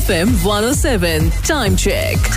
FM 107 time check.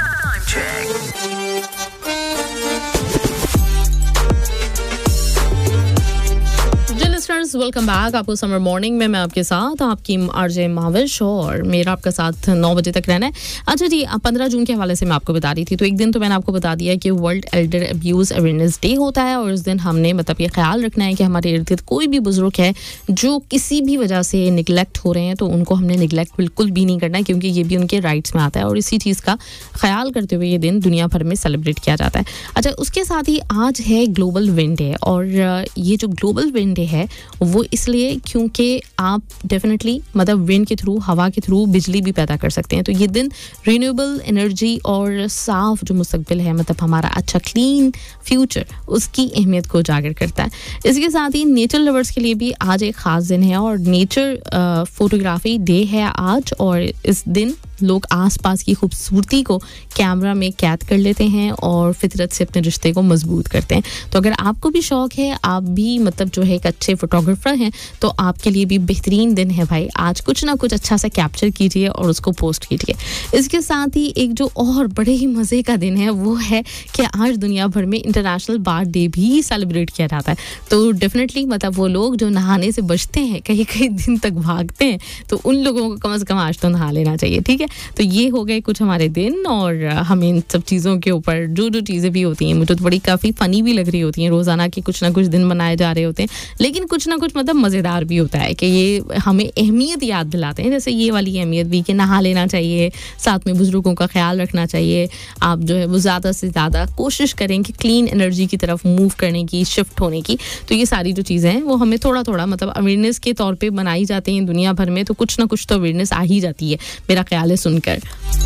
Listeners welcome back आपको summer morning में मैं आपके साथ आपकी आरजे माविश और मेरा आपका साथ 9 बजे तक रहना है. अच्छा जी 15 जून के हवाले से मैं आपको बता रही थी. तो एक दिन तो मैंने आपको बता दिया कि world Elder abuse awareness day होता है और उस दिन हमने मतलब ये ख्याल रखना है कि हमारे इर्द गिर्द कोई भी बुजुर्ग है जो किसी भी वजह से निगलेक्ट हो रहे हैं तो उनको हमने निगलेक्ट बिल्कुल भी नहीं करना है क्योंकि ये भी उनके राइट्स में आता है और इसी चीज़ का ख्याल करते हुए ये दिन दुनिया भर में सेलिब्रेट किया जाता है. अच्छा उसके साथ ही आज है ग्लोबल विंड डे और ये जो ग्लोबल विंड डे है वो इसलिए क्योंकि आप डेफिनेटली मतलब विंड के थ्रू हवा के थ्रू बिजली भी पैदा कर सकते हैं. तो ये दिन रिन्यूएबल एनर्जी और साफ जो मुस्तकबिल है मतलब हमारा अच्छा क्लीन फ्यूचर उसकी अहमियत को उजागर करता है. इसके साथ ही नेचर लवर्स के लिए भी आज एक ख़ास दिन है और नेचर फोटोग्राफी डे है आज. और इस दिन लोग आसपास की खूबसूरती को कैमरा में कैद कर लेते हैं और फितरत से अपने रिश्ते को मजबूत करते हैं. तो अगर आपको भी शौक है आप भी मतलब जो है एक अच्छे फोटोग्राफर हैं तो आपके लिए भी बेहतरीन दिन है भाई. आज कुछ ना कुछ अच्छा सा कैप्चर कीजिए और उसको पोस्ट कीजिए. इसके साथ ही एक जो और बड़े ही मज़े का दिन है वो है कि आज दुनिया भर में इंटरनेशनल बाथ डे भी सेलिब्रेट किया जाता है. तो डेफिनेटली मतलब वो लोग जो नहाने से बचते हैं कई कई दिन तक भागते हैं तो उन लोगों को कम से कम आज तो नहा लेना चाहिए. ठीक है तो ये हो गए कुछ हमारे दिन और हमें इन सब चीज़ों के ऊपर जो चीज़ें भी होती हैं मुझे तो बड़ी काफ़ी फ़नी भी लग रही होती हैं. रोज़ाना के कुछ ना कुछ दिन मनाए जा रहे होते हैं लेकिन कुछ ना कुछ मतलब मज़ेदार भी होता है कि ये हमें अहमियत याद दिलाते हैं. जैसे ये वाली अहमियत भी कि नहा लेना चाहिए, साथ में बुजुर्गों का ख्याल रखना चाहिए. आप जो है वो ज़्यादा से ज़्यादा कोशिश करें कि क्लीन एनर्जी की तरफ मूव करने की, शिफ्ट होने की. तो ये सारी जो चीज़ें हैं वो हमें थोड़ा थोड़ा मतलब अवेयरनेस के तौर पर बनाई जाती हैं दुनिया भर में. तो कुछ ना कुछ तो अवेयरनेस आ ही जाती है मेरा ख्याल है सुनकर.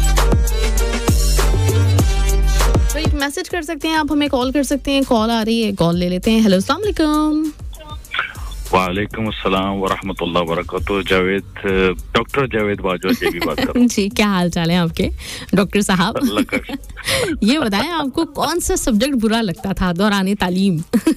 तो एक मैसेज कर सकते हैं आप, हमें कॉल कर सकते हैं. कॉल आ रही है, कॉल ले लेते हैं. हेलो अस्सलाम वालेकुम. वालेकुम अस्सलाम व रहमतुल्लाहि व बरकातहू. जावेद, डॉक्टर जावेद बाजवा जी की बात कर रहा हूं. जी क्या हाल चाल है आपके डॉक्टर साहब? ये बताएं आपको कौन सा सब्जेक्ट बुरा लगता था दौरान तालीम?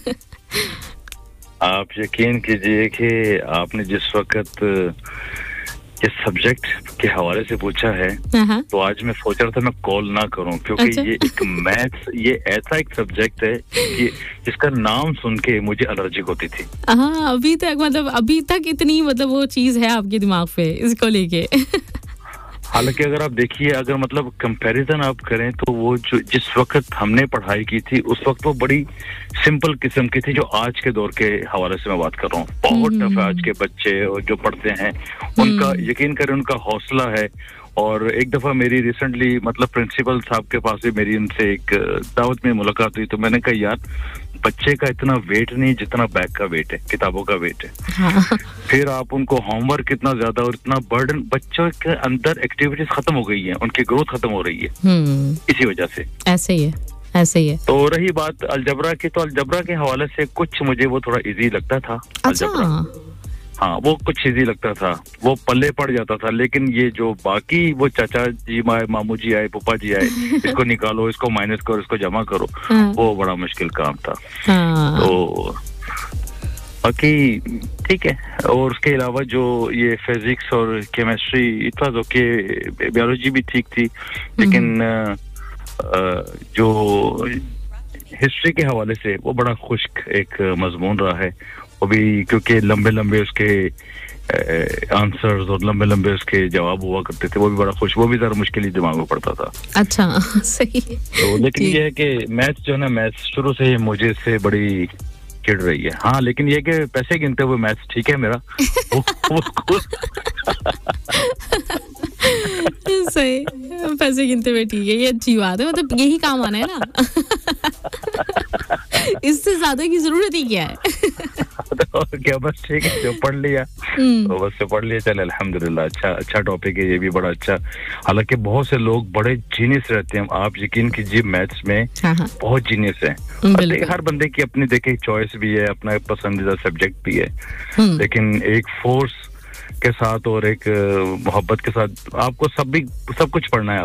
आप यकीन कीजिए कि आपने जिस वक्त इस सब्जेक्ट के हवाले से पूछा है तो आज मैं सोच रहा था मैं कॉल ना करूं क्योंकि अच्छा? ये एक मैथ्स ये ऐसा एक सब्जेक्ट है कि जिसका नाम सुन के मुझे एलर्जिक होती थी. हाँ अभी तक इतनी मतलब वो चीज है आपके दिमाग पे इसको लेके. हालांकि अगर आप देखिए अगर मतलब कंपैरिजन आप करें तो वो जो जिस वक्त हमने पढ़ाई की थी उस वक्त वो बड़ी सिंपल किस्म की थी. जो आज के दौर के हवाले से मैं बात कर रहा हूँ बहुत टफ है. आज के बच्चे और जो पढ़ते हैं उनका यकीन करें उनका हौसला है. और एक दफा मेरी रिसेंटली मतलब प्रिंसिपल साहब के पास भी मेरी उनसे एक दावत में मुलाकात हुई तो मैंने कहा यार बच्चे का इतना वेट नहीं जितना बैग का वेट है, किताबों का वेट है. हाँ. फिर आप उनको होमवर्क इतना ज्यादा और इतना बर्डन, बच्चों के अंदर एक्टिविटीज खत्म हो गई है, उनकी ग्रोथ खत्म हो रही है इसी वजह से. ऐसे ही है. तो रही बात अलजबरा की तो अलजबरा के हवाले से कुछ मुझे वो थोड़ा इजी लगता था. अलजबरा हाँ वो कुछ इजी लगता था, वो पल्ले पड़ जाता था. लेकिन ये जो बाकी वो चाचा जी आए, मामू जी आए, पापा जी आए, इसको निकालो, इसको माइनस करो, इसको जमा करो, वो बड़ा मुश्किल काम था. तो बाकी ठीक है. और उसके अलावा जो ये फिजिक्स और केमिस्ट्री इतना तो के बायोलॉजी भी ठीक थी लेकिन जो हिस्ट्री के हवाले से वो बड़ा खुश्क एक मजमून रहा है. वो भी क्योंकि लंबे लंबे उसके आंसर्स और लंबे लंबे उसके जवाब हुआ करते थे. वो भी बड़ा खुश, वो भी जरा मुश्किल ही दिमाग में पड़ता था. अच्छा सही. तो लेकिन ये है कि मैथ्स जो है ना, मैथ्स शुरू से ही मुझे से बड़ी चिढ़ रही है. हाँ लेकिन ये कि पैसे गिनते हुए मैथ्स ठीक है मेरा. सही, पैसे गिनते हुए ठीक है, ये अच्छी बात है. मतलब यही काम आना है ना. इससे ज्यादा की जरूरत ही क्या है. तो क्या बस ठीक है जो पढ़ लिया तो बस से पढ़ लिया चल अल्हम्दुलिल्लाह. अच्छा टॉपिक है ये भी बड़ा अच्छा. हालांकि बहुत से लोग बड़े जीनियस रहते हैं. आप यकीन कीजिए मैथ्स में बहुत जीनियस है. हर बंदे की अपनी देखे चॉइस भी है, अपना पसंदीदा सब्जेक्ट भी है. लेकिन एक फोर्स के साथ और एक मोहब्बत के साथ आपको सब कुछ पढ़ना है.